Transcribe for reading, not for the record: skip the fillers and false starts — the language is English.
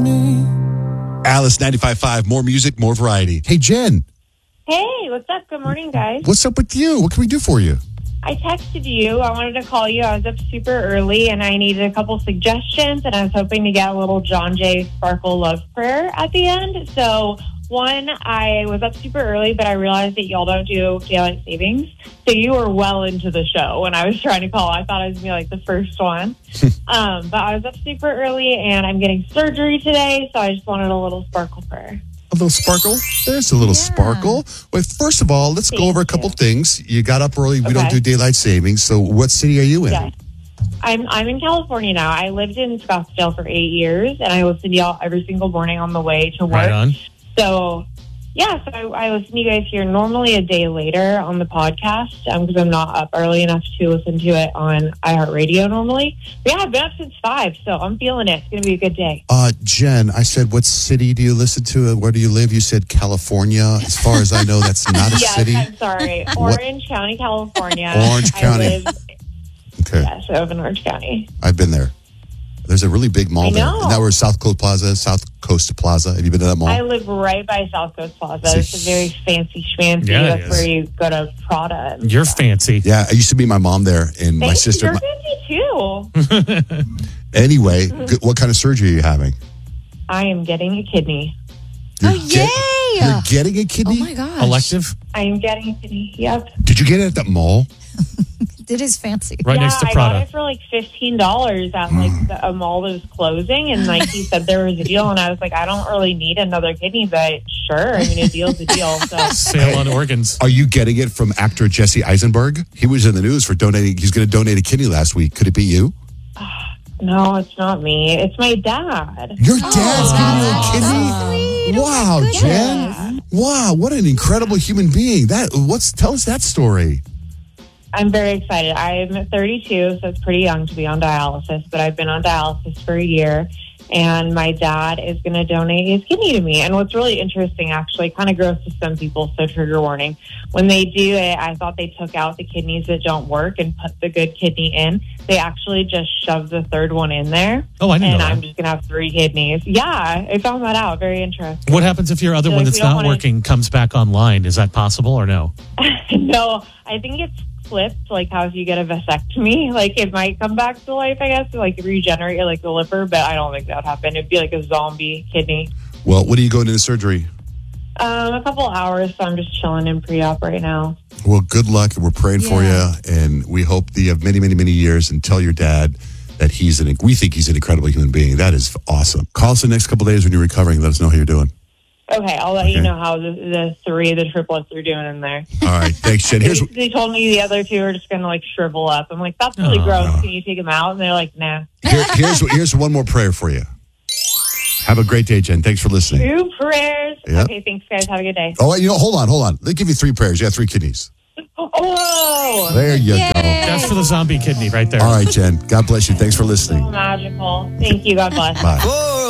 Alice 95.5, more music, more variety. Hey, Jen, Hey, what's up? Good morning, guys. what's up with you? What can we do for you? I texted you. I wanted to call you. I was up super early, and I needed a couple suggestions, and I was hoping to get a little John Jay Sparkle love prayer at the end. So, one, I was up super early, but I realized that y'all don't do daylight savings. So you were well into the show when I was trying to call. I thought I was going to be like the first one. But I was up super early, and I'm getting surgery today, so I just wanted a little sparkle prayer. A little sparkle? There's a little sparkle. Well, first of all, let's go over a couple things. You got up early. We don't do daylight savings. So what city are you in? Yeah. I'm in California now. I lived in Scottsdale for 8 years, and I listen to y'all every single morning on the way to work. Right on. So I listen to you guys here normally a day later on the podcast because I'm not up early enough to listen to it on iHeartRadio normally. But yeah, I've been up since 5, so I'm feeling it. It's going to be a good day. Jen, I said, what city do you listen to? Where do you live? You said California. As far as I know, that's not a city. Yes, I'm sorry. Orange County, California. Orange County. Okay. Yes, I live in Orange County. I've been there. There's a really big mall there. And that was South Coast Plaza. Have you been to that mall? I live right by South Coast Plaza. It's a very fancy schmancy. Yeah, That's where you go to Prada. You're fancy. Yeah, I used to meet my mom there, and my sister. You're fancy too. Anyway, what kind of surgery are you having? I am getting a kidney. You're getting a kidney? Oh my gosh. Elective? I am getting a kidney. Yep. Did you get it at that mall? It is fancy. Right next to I Prada. got it for like $15 at like a mall that was closing, and like he said there was a deal, and I was like, I don't really need another kidney, but sure, I mean a deal's a deal. So Sale on organs. Are you getting it from actor Jesse Eisenberg? He was in the news for donating. He's going to donate a kidney last week. Could it be you? no, it's not me. It's my dad. Your dad's giving you a kidney? Sweet. Wow, Oh, Jen. Wow, what an incredible human being. Tell us that story. I'm very excited. I'm 32, so it's pretty young to be on dialysis, but I've been on dialysis for a year, and my dad is going to donate his kidney to me. And what's really interesting, actually, kind of gross to some people, so trigger warning. When they do it, I thought they took out the kidneys that don't work and put the good kidney in. They actually just shoved the third one in there. Oh, I didn't know And that. I'm just going to have 3 kidneys. Yeah, I found that out. Very interesting. What happens if your other So one if that's we don't not wanna- working comes back online? Is that possible or no? No, I think it's flipped, like how if you get a vasectomy, like it might come back to life, I guess, like regenerate like the liver, but I don't think that would happen. It'd be like a zombie kidney. Well, when are you going into surgery? A couple hours, so I'm just chilling in pre-op right now. Well, good luck, and we're praying for you, and we hope that you have many, many, many years, and tell your dad that we think he's an incredible human being. That is awesome. Call us the next couple of days when you're recovering. Let us know how you're doing. Okay, I'll let you know how the triplets are doing in there. All right, thanks, Jen. They told me the other 2 are just going to like shrivel up. I'm like, that's really gross. Can you take them out? And they're like, nah. Here's one more prayer for you. Have a great day, Jen. Thanks for listening. 2 prayers. Yep. Okay, thanks, guys. Have a good day. Oh, hold on. They give you 3 prayers. You got 3 kidneys. Oh, There you go. That's for the zombie kidney right there. All right, Jen. God bless you. Thanks for listening. so magical. Thank you. God bless. Bye.